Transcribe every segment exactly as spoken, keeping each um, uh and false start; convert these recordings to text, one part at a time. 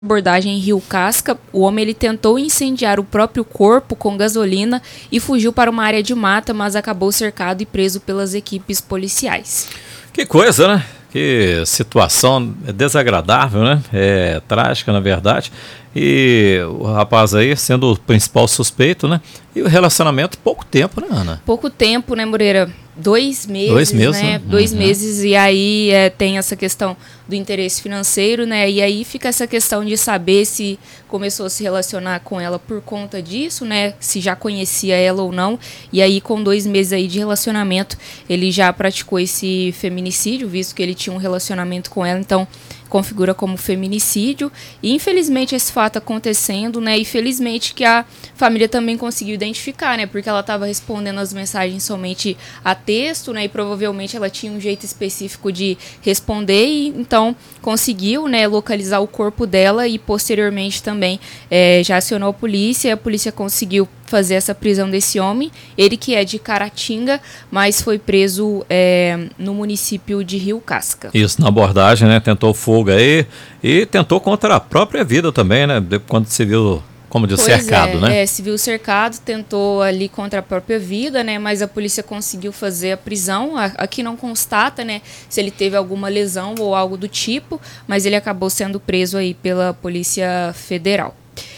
Abordagem em Rio Casca, o homem ele tentou incendiar o próprio corpo com gasolina e fugiu para uma área de mata, mas acabou cercado e preso pelas equipes policiais. Que coisa, né? Que situação desagradável, né? É trágica, na verdade. E o rapaz aí sendo o principal suspeito, né? E o relacionamento, pouco tempo, né, Ana? Pouco tempo, né, Moreira? Dois meses, Dois meses, né? né? Dois Uhum. meses, e aí é, tem essa questão do interesse financeiro, né? E aí fica essa questão de saber se começou a se relacionar com ela por conta disso, né? Se já conhecia ela ou não. E aí, com dois meses aí de relacionamento, ele já praticou esse feminicídio, visto que ele tinha um relacionamento com ela, então configura como feminicídio. E infelizmente esse fato acontecendo, né? E felizmente que a família também conseguiu identificar, né? Porque ela estava respondendo as mensagens somente a texto, né? E provavelmente ela tinha um jeito específico de responder, e então conseguiu, né, localizar o corpo dela e posteriormente também é, já acionou a polícia, e a polícia conseguiu fazer essa prisão desse homem, ele que é de Caratinga, mas foi preso é, no município de Rio Casca. Isso, na abordagem, né? Tentou fuga aí e tentou contra a própria vida também, né? Quando se viu, como diz, cercado, é, né? É, se viu cercado, tentou ali contra a própria vida, né? Mas a polícia conseguiu fazer a prisão. Aqui não constata, né, se ele teve alguma lesão ou algo do tipo, mas ele acabou sendo preso aí pela Polícia Federal.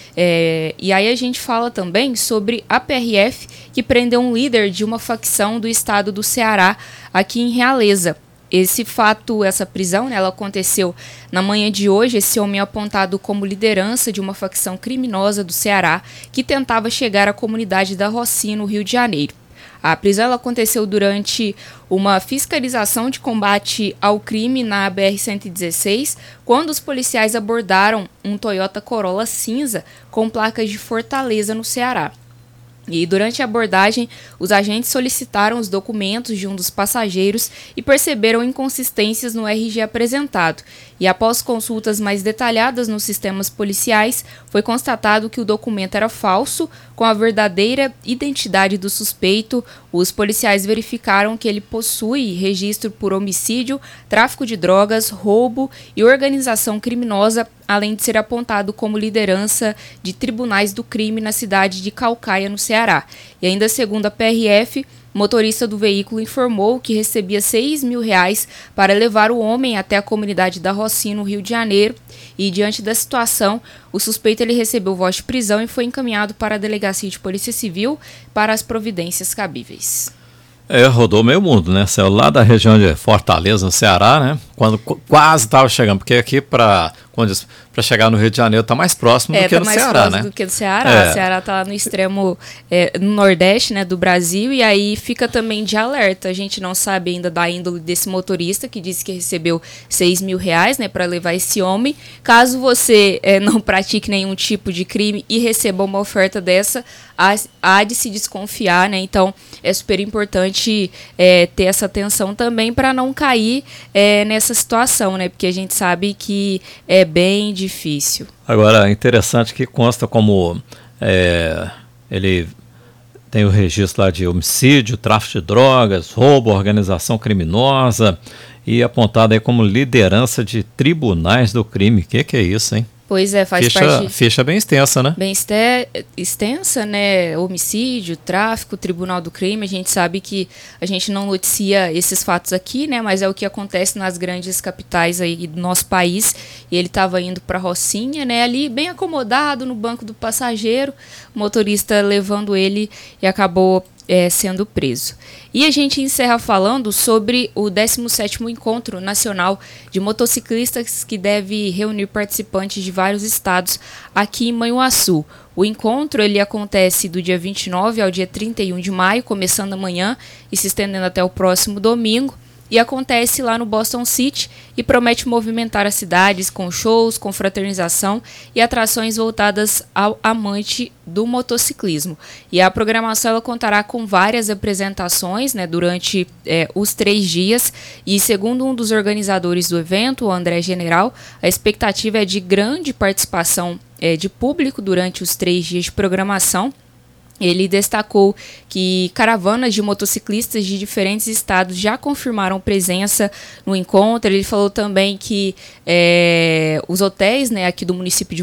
É, e aí a gente fala também sobre a P R F, que prendeu um líder de uma facção do estado do Ceará, aqui em Realeza. Esse fato, essa prisão, né, ela aconteceu na manhã de hoje. Esse homem é apontado como liderança de uma facção criminosa do Ceará que tentava chegar à comunidade da Rocinha, no Rio de Janeiro. A prisão ela aconteceu durante uma fiscalização de combate ao crime na B R cento e dezesseis, quando os policiais abordaram um Toyota Corolla cinza com placas de Fortaleza, no Ceará. E durante a abordagem, os agentes solicitaram os documentos de um dos passageiros e perceberam inconsistências no R G apresentado. E após consultas mais detalhadas nos sistemas policiais, foi constatado que o documento era falso. Com a verdadeira identidade do suspeito, os policiais verificaram que ele possui registro por homicídio, tráfico de drogas, roubo e organização criminosa, além de ser apontado como liderança de tribunais do crime na cidade de Caucaia, no Ceará. E ainda segundo a P R F, o motorista do veículo informou que recebia seis mil reais para levar o homem até a comunidade da Rocinha, no Rio de Janeiro. E diante da situação, o suspeito ele recebeu voz de prisão e foi encaminhado para a Delegacia de Polícia Civil para as providências cabíveis. É, rodou meio mundo, né? Saiu lá da região de Fortaleza, no Ceará, né? Quando qu- quase estava chegando, porque aqui para para chegar no Rio de Janeiro está mais próximo É, do que tá no mais Ceará, próximo né? do que do Ceará. É. O Ceará tá lá no extremo, é, no nordeste, né, do Brasil, e aí fica também de alerta. A gente não sabe ainda da índole desse motorista que disse que recebeu seis mil reais, né, para levar esse homem. Caso você é, não pratique nenhum tipo de crime e receba uma oferta dessa, há, há de se desconfiar, né? Então é super importante é, ter essa atenção também para não cair é, nessa situação, né? Porque a gente sabe que é bem difícil. Agora, interessante que consta como é, ele tem o registro lá de homicídio, tráfico de drogas, roubo, organização criminosa e apontado aí como liderança de tribunais do crime. O que, que é isso, hein? Pois é, faz ficha, parte... Ficha bem extensa, né? Bem este- extensa, né? Homicídio, tráfico, tribunal do crime. A gente sabe que a gente não noticia esses fatos aqui, né? Mas é o que acontece nas grandes capitais aí do nosso país. E ele estava indo para Rocinha, né? Ali bem acomodado no banco do passageiro, o motorista levando ele e acabou É, sendo preso. E a gente encerra falando sobre o décimo sétimo Encontro Nacional de Motociclistas, que deve reunir participantes de vários estados aqui em Manhuaçu. O encontro ele acontece do dia vinte e nove ao dia trinta e um de maio, começando amanhã e se estendendo até o próximo domingo. E acontece lá no Boston City e promete movimentar as cidades com shows, confraternização e atrações voltadas ao amante do motociclismo. E a programação ela contará com várias apresentações, né, durante é, os três dias. E segundo um dos organizadores do evento, o André General, a expectativa é de grande participação é, de público durante os três dias de programação. Ele destacou que caravanas de motociclistas de diferentes estados já confirmaram presença no encontro. Ele falou também que é, os hotéis, né, aqui do município de